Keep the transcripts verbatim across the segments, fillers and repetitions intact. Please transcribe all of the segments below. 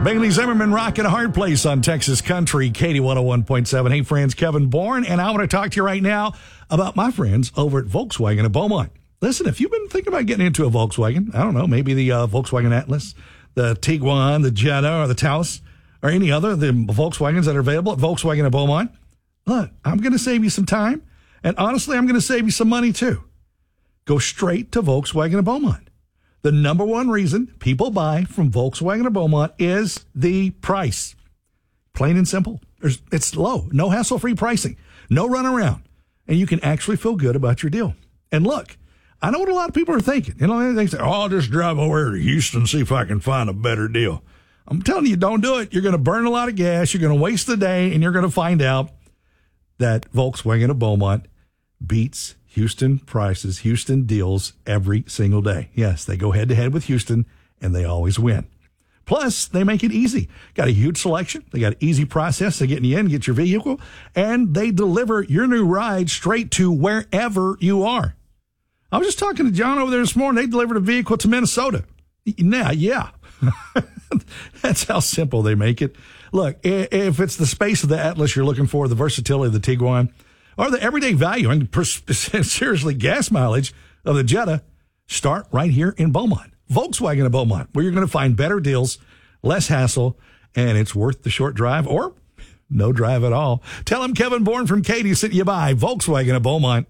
Bailey Zimmerman rocking a hard place on Texas Country, Katie one oh one point seven. Hey, friends, Kevin Bourne, and I want to talk to you right now about my friends over at Volkswagen of Beaumont. Listen, if you've been thinking about getting into a Volkswagen, I don't know, maybe the uh, Volkswagen Atlas, the Tiguan, the Jetta, or the Taos, or any other of the Volkswagens that are available at Volkswagen of Beaumont, look, I'm going to save you some time, and honestly, I'm going to save you some money too. Go straight to Volkswagen of Beaumont. The number one reason people buy from Volkswagen of Beaumont is the price. Plain and simple. There's, it's low, no hassle-free pricing, no runaround, and you can actually feel good about your deal. And look, I know what a lot of people are thinking. You know, they say, oh, I'll just drive over to Houston and see if I can find a better deal. I'm telling you, don't do it. You're going to burn a lot of gas, you're going to waste the day, and you're going to find out that Volkswagen of Beaumont beats Houston prices, Houston deals every single day. Yes, they go head-to-head with Houston, and they always win. Plus, they make it easy. Got a huge selection. They got an easy process to get you in, get your vehicle, and they deliver your new ride straight to wherever you are. I was just talking to John over there this morning. They delivered a vehicle to Minnesota. Now, yeah. That's how simple they make it. Look, if it's the space of the Atlas you're looking for, the versatility of the Tiguan, or the everyday value and seriously gas mileage of the Jetta, start right here in Beaumont. Volkswagen of Beaumont, where you're going to find better deals, less hassle, and it's worth the short drive or no drive at all. Tell them Kevin Bourne from Katie sent you by Volkswagen of Beaumont.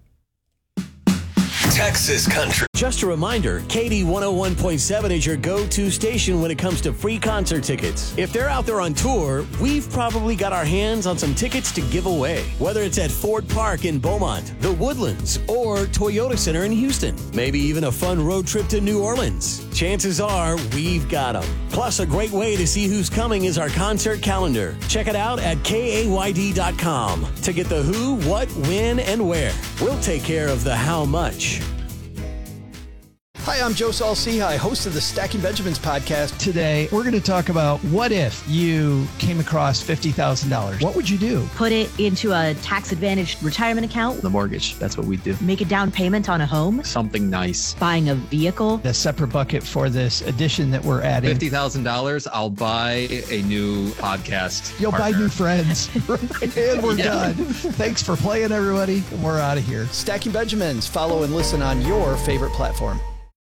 Texas Country. Just a reminder, Katie one oh one point seven is your go-to station when it comes to free concert tickets. If they're out there on tour, we've probably got our hands on some tickets to give away. Whether it's at Ford Park in Beaumont, the Woodlands, or Toyota Center in Houston. Maybe even a fun road trip to New Orleans. Chances are we've got them. Plus, a great way to see who's coming is our concert calendar. Check it out at K A Y D dot com to get the who, what, when, and where. We'll take care of the how much. Hi, I'm Joe Saul-Sehy, host of the Stacking Benjamins podcast. Today, we're going to talk about what if you came across fifty thousand dollars. What would you do? Put it into a tax-advantaged retirement account. The mortgage, that's what we do. Make a down payment on a home. Something nice. Buying a vehicle. A separate bucket for this addition that we're adding. fifty thousand dollars, I'll buy a new podcast You'll partner. buy new friends. And we're Yeah. done. Thanks for playing, everybody. And we're out of here. Stacking Benjamins. Follow and listen on your favorite platform.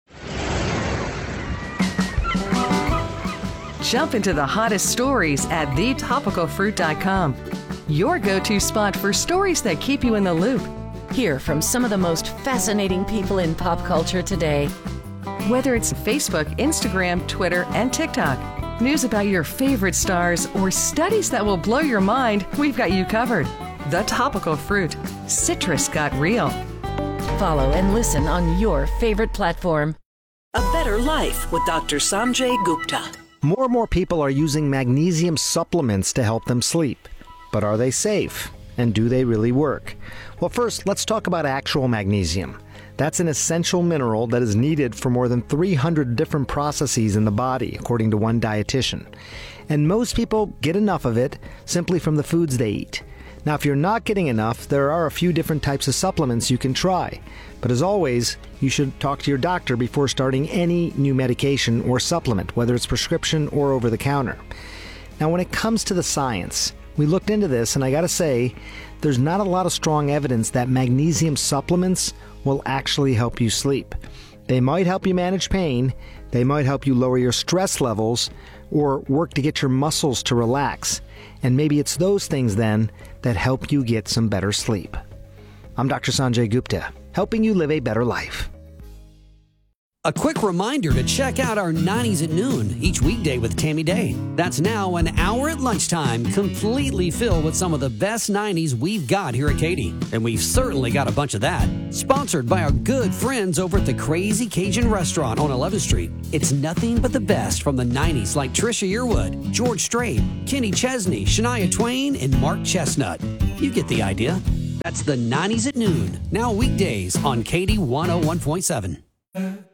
Jump into the hottest stories at the topical fruit dot com. Your go-to spot for stories that keep you in the loop. Hear from some of the most fascinating people in pop culture today. Whether it's Facebook, Instagram, Twitter, and TikTok, news about your favorite stars, or studies that will blow your mind, we've got you covered. The Topical Fruit. Citrus got real. Follow and listen on your favorite platform. A Better Life with Doctor Sanjay Gupta. More and more people are using magnesium supplements to help them sleep. But are they safe? And do they really work? Well, first, let's talk about actual magnesium. That's an essential mineral that is needed for more than three hundred different processes in the body, according to one dietitian. And most people get enough of it simply from the foods they eat. Now, if you're not getting enough, there are a few different types of supplements you can try. But as always, you should talk to your doctor before starting any new medication or supplement, whether it's prescription or over the counter. Now, when it comes to the science, we looked into this, and I gotta say, there's not a lot of strong evidence that magnesium supplements will actually help you sleep. They might help you manage pain, they might help you lower your stress levels, or work to get your muscles to relax. And maybe it's those things then that help you get some better sleep. I'm Doctor Sanjay Gupta, helping you live a better life. A quick reminder to check out our nineties at noon each weekday with Tammy Day. That's now an hour at lunchtime, completely filled with some of the best nineties we've got here at Katy. And we've certainly got a bunch of that. Sponsored by our good friends over at the Crazy Cajun Restaurant on eleventh street. It's nothing but the best from the nineties like Trisha Yearwood, George Strait, Kenny Chesney, Shania Twain, and Mark Chestnut. You get the idea. That's the nineties at noon, now weekdays on Katy one oh one point seven.